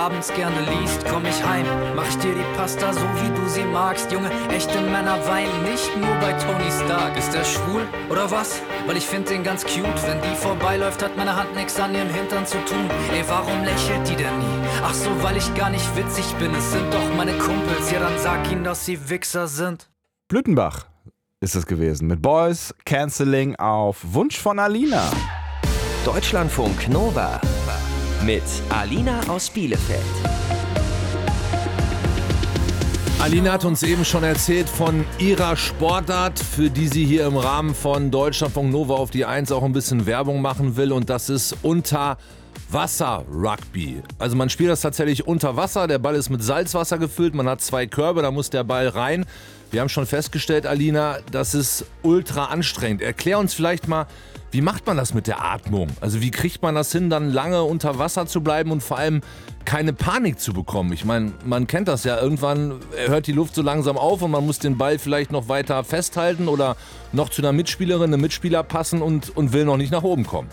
abends gerne liest, komm ich heim, mach ich dir die Pasta so wie du sie magst. Junge, echte Männer weinen nicht nur bei Tony Stark. Ist der schwul oder was? Weil ich find den ganz cute. Wenn die vorbeiläuft, hat meine Hand nix an ihrem Hintern zu tun. Ey, warum lächelt die denn nie? Ach so, weil ich gar nicht witzig bin. Es sind doch meine Kumpels. Ja, dann sag ihnen, dass sie Wichser sind. Blütenbach ist es gewesen. Mit Boys Canceling auf Wunsch von Alina. Deutschlandfunk Nova mit Alina aus Bielefeld. Alina hat uns eben schon erzählt von ihrer Sportart, für die sie hier im Rahmen von Deutschlandfunk Nova auf die 1 auch ein bisschen Werbung machen will. Und das ist Unterwasser-Rugby. Also man spielt das tatsächlich unter Wasser. Der Ball ist mit Salzwasser gefüllt. Man hat 2 Körbe, da muss der Ball rein. Wir haben schon festgestellt, Alina, das ist ultra anstrengend. Erklär uns vielleicht mal, wie macht man das mit der Atmung? Also wie kriegt man das hin, dann lange unter Wasser zu bleiben und vor allem keine Panik zu bekommen? Ich meine, man kennt das ja, irgendwann hört die Luft so langsam auf und man muss den Ball vielleicht noch weiter festhalten oder noch zu einer Mitspielerin, einem Mitspieler passen und will noch nicht nach oben kommen.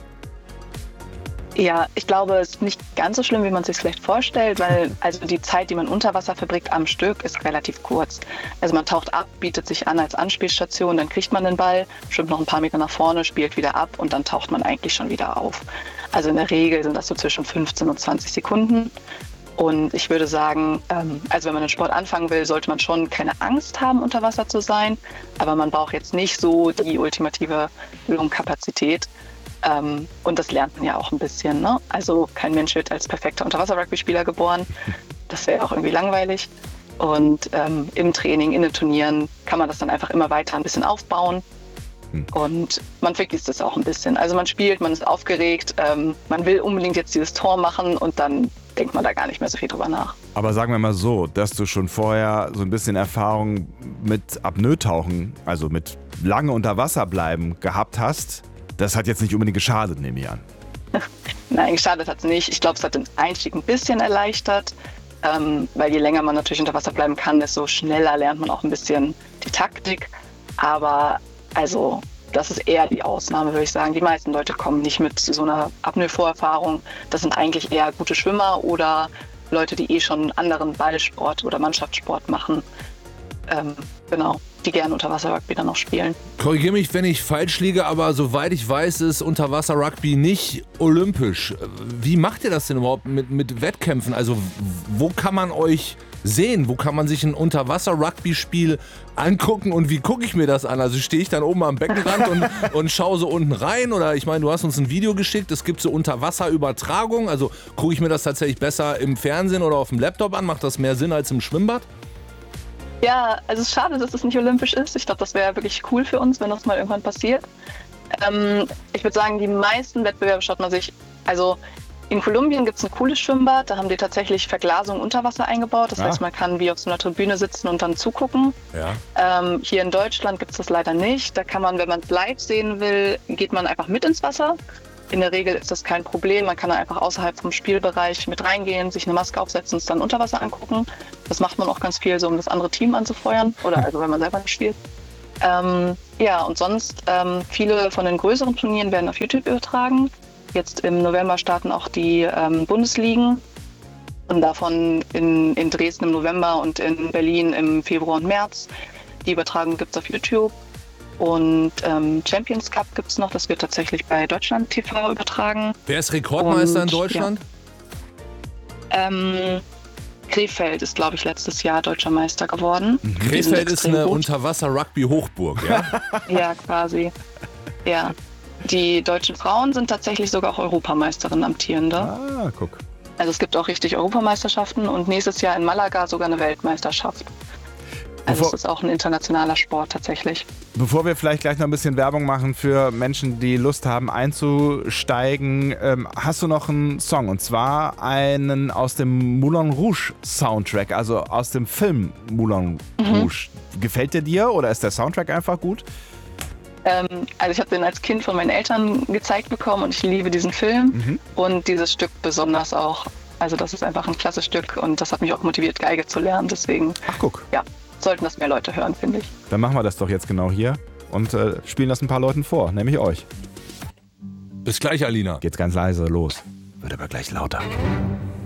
Ja, ich glaube, es ist nicht ganz so schlimm, wie man es sich vielleicht vorstellt, weil also die Zeit, die man unter Wasser verbringt am Stück, ist relativ kurz. Also man taucht ab, bietet sich an als Anspielstation, dann kriegt man den Ball, schwimmt noch ein paar Meter nach vorne, spielt wieder ab und dann taucht man eigentlich schon wieder auf. Also in der Regel sind das so zwischen 15 und 20 Sekunden. Und ich würde sagen, also wenn man den Sport anfangen will, sollte man schon keine Angst haben, unter Wasser zu sein. Aber man braucht jetzt nicht so die ultimative Lungenkapazität. Und das lernt man ja auch ein bisschen, ne? Also kein Mensch wird als perfekter Unterwasser-Rugby-Spieler geboren. Das wäre auch irgendwie langweilig. Und im Training, in den Turnieren kann man das dann einfach immer weiter ein bisschen aufbauen. Und man vergisst es auch ein bisschen. Also man spielt, man ist aufgeregt, man will unbedingt jetzt dieses Tor machen und dann denkt man da gar nicht mehr so viel drüber nach. Aber sagen wir mal so, dass du schon vorher so ein bisschen Erfahrung mit Apnoe-Tauchen, also mit lange unter Wasser bleiben gehabt hast, das hat jetzt nicht unbedingt geschadet, nehme ich an. Nein, geschadet hat es nicht. Ich glaube, es hat den Einstieg ein bisschen erleichtert, weil je länger man natürlich unter Wasser bleiben kann, desto schneller lernt man auch ein bisschen die Taktik. Aber also das ist eher die Ausnahme, würde ich sagen. Die meisten Leute kommen nicht mit so einer Apnoe-Vorerfahrung. Das sind eigentlich eher gute Schwimmer oder Leute, die schon anderen Ballsport oder Mannschaftssport machen. Genau, die gerne Unterwasser-Rugby dann noch spielen. Korrigiere mich, wenn ich falsch liege, aber soweit ich weiß, ist Unterwasser-Rugby nicht olympisch. Wie macht ihr das denn überhaupt mit Wettkämpfen? Also wo kann man euch sehen? Wo kann man sich ein Unterwasser-Rugby-Spiel angucken und wie gucke ich mir das an? Also stehe ich dann oben am Beckenrand und schaue so unten rein? Oder ich meine, du hast uns ein Video geschickt, es gibt so Unterwasserübertragung. Also gucke ich mir das tatsächlich besser im Fernsehen oder auf dem Laptop an? Macht das mehr Sinn als im Schwimmbad? Ja, also es ist schade, dass es nicht olympisch ist. Ich glaube, das wäre wirklich cool für uns, wenn das mal irgendwann passiert. Ich würde sagen, die meisten Wettbewerbe schaut man sich, also in Kolumbien gibt es ein cooles Schwimmbad, da haben die tatsächlich Verglasung unter Wasser eingebaut. Das heißt, man kann wie auf so einer Tribüne sitzen und dann zugucken. Ja. Hier in Deutschland gibt es das leider nicht. Da kann man, wenn man es live sehen will, geht man einfach mit ins Wasser. In der Regel ist das kein Problem. Man kann einfach außerhalb vom Spielbereich mit reingehen, sich eine Maske aufsetzen und es dann unter Wasser angucken. Das macht man auch ganz viel, so um das andere Team anzufeuern. Oder also wenn man selber nicht spielt. Ja, und sonst viele von den größeren Turnieren werden auf YouTube übertragen. Jetzt im November starten auch die Bundesligen. Und davon in Dresden im November und in Berlin im Februar und März. Die Übertragung gibt es auf YouTube. Und Champions Cup gibt es noch, das wird tatsächlich bei Deutschland TV übertragen. Wer ist Rekordmeister in Deutschland? Ja. Krefeld ist, glaube ich, letztes Jahr deutscher Meister geworden. Krefeld ist eine Unterwasser-Rugby-Hochburg, ja? Ja, quasi. Ja. Die deutschen Frauen sind tatsächlich sogar auch Europameisterin amtierende. Ah, guck. Also es gibt auch richtig Europameisterschaften und nächstes Jahr in Malaga sogar eine Weltmeisterschaft. Also es ist auch ein internationaler Sport tatsächlich. Bevor wir vielleicht gleich noch ein bisschen Werbung machen für Menschen, die Lust haben einzusteigen, hast du noch einen Song und zwar einen aus dem Moulin Rouge Soundtrack, also aus dem Film Moulin Rouge. Gefällt der dir oder ist der Soundtrack einfach gut? Also ich habe den als Kind von meinen Eltern gezeigt bekommen und ich liebe diesen Film und dieses Stück besonders auch. Also das ist einfach ein klasse Stück und das hat mich auch motiviert, Geige zu lernen. Deswegen, ja, sollten das mehr Leute hören, finde ich. Dann machen wir das doch jetzt genau hier und spielen das ein paar Leuten vor, nämlich euch. Bis gleich, Alina. Geht's ganz leise los, wird aber gleich lauter.